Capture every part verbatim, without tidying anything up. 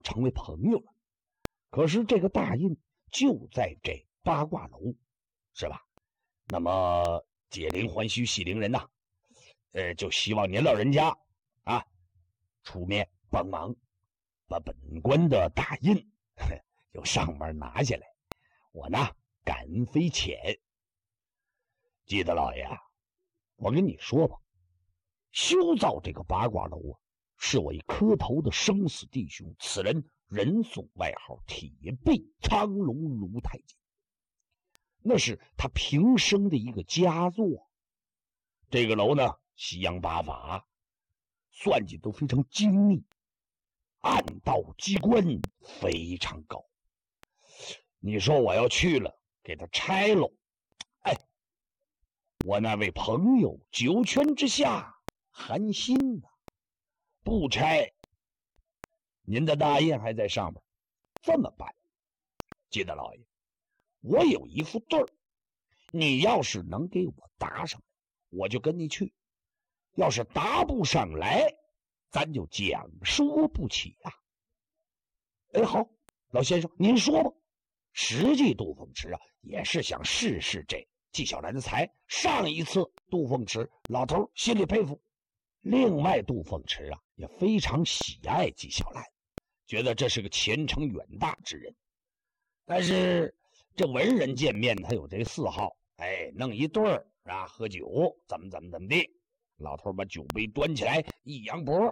成为朋友了。可是这个大印就在这八卦楼，是吧？那么解铃还须系铃人呐、啊，呃，就希望您老人家啊出面帮忙，把本官的大印由上面拿下来，我呢敢飞遣。记得老爷啊，我跟你说吧，修造这个八卦楼啊，是我一磕头的生死弟兄，此人人送外号铁臂苍龙卢太监，那是他平生的一个佳作。这个楼呢，西洋八法算计都非常精密，暗道机关非常高。你说我要去了，给他拆了，哎，我那位朋友九泉之下寒心呐、啊，不拆，您的大印还在上面，这么办？记得老爷，我有一副对儿，你要是能给我答上来，我就跟你去；要是答不上来，咱就讲说不起啊。哎，好，老先生您说吧。实际杜凤池啊，也是想试试这纪晓岚的才。上一次杜凤池老头心里佩服，另外杜凤池啊也非常喜爱纪晓岚，觉得这是个前程远大之人。但是这文人见面他有这个嗜好，哎，弄一对儿啊，喝酒怎么怎么怎么的。老头把酒杯端起来一扬脖，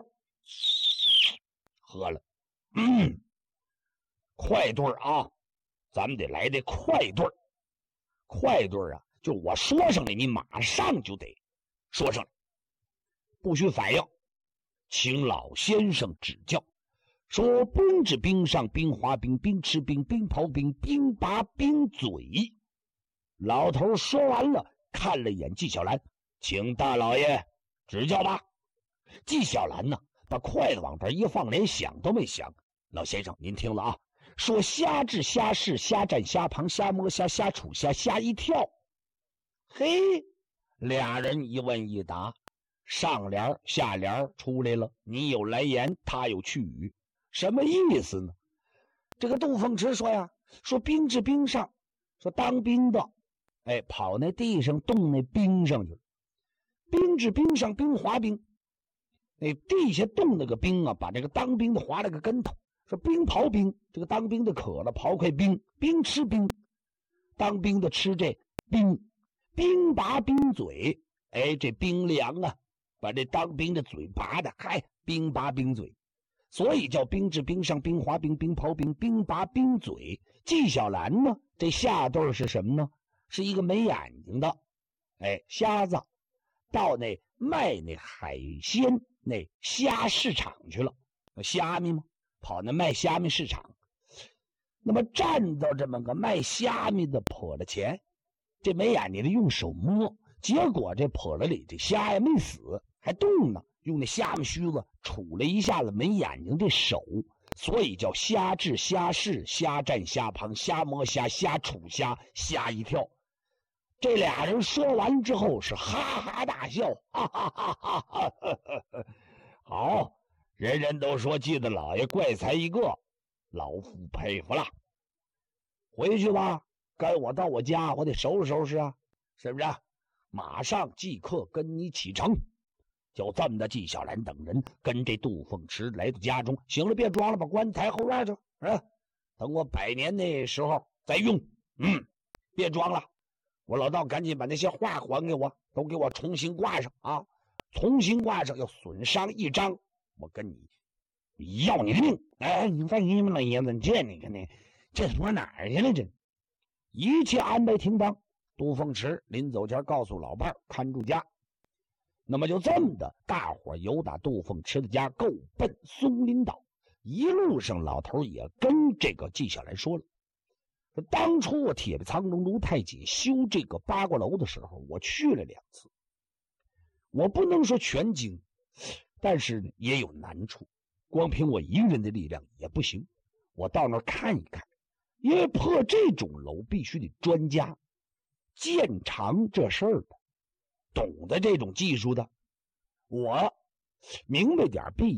喝了。嗯，快对儿啊，咱们得来这快对儿。快对儿啊，就我说上来，你马上就得说上来，不许反应，请老先生指教。说冰至冰上，冰滑冰，冰吃冰，冰刨冰，冰拔冰嘴。老头说完了，看了一眼纪晓岚，请大老爷指教吧。纪晓岚呢，把筷子往这一放，连想都没想。老先生您听了啊，说虾至虾试虾蘸虾旁虾摸虾虾杵虾虾一跳。嘿，俩人一问一答，上联下联出来了，你有来言，他有去语。什么意思呢？这个杜凤池说呀，说冰至冰上，说当兵的哎，跑那地上冻那冰上去了。冰至冰上，冰滑冰，那地下冻那个冰啊，把这个当兵的滑了个跟头。说冰刨冰，这个当兵的渴了，刨块冰，冰吃冰，当兵的吃这冰，冰拔冰嘴，哎，这冰凉啊，把这当兵的嘴拔的，嗨，冰拔冰嘴，所以叫冰至冰上，冰滑冰，冰刨冰，冰拔冰嘴。纪晓岚呢，这下对是什么呢？是一个没眼睛的，哎，瞎子，到那卖那海鲜那虾市场去了，虾米吗？跑那卖虾米市场，那么站到这么个卖虾米的泼了钱，这没眼睛的用手摸，结果这泼了里这虾也没死，还动呢，用那虾米须子杵了一下子没眼睛这手，所以叫虾至虾试虾蘸虾旁虾摸虾虾杵虾虾一跳。这俩人说完之后是哈哈大笑，哈哈哈哈哈哈！好，人人都说记得老爷怪才一个，老夫佩服了。回去吧，该我到我家，我得收拾收拾啊，是不是？马上即刻跟你启程。就这么的，纪晓岚等人跟这杜凤池来到家中。行了，别装了，把棺材后院去啊！等我百年那时候再用。嗯，别装了。我老道赶紧把那些画还给我，都给我重新挂上啊！重新挂上，要损伤一张，我跟你要你命！哎，你放心吧，老爷子，这你看你这说哪儿去了？这一切安排停当。杜凤池临走前告诉老伴看住家。那么就这么的，大伙由打杜凤池的家够奔松林岛。一路上，老头也跟这个纪晓岚说了。当初我铁臂苍龙卢太监修这个八卦楼的时候，我去了两次，我不能说全精，但是也有难处，光凭我一个人的力量也不行，我到那儿看一看，因为破这种楼必须得专家，见长这事儿的，懂得这种技术的，我明白点必定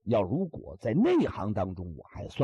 要如果在内行当中，我还算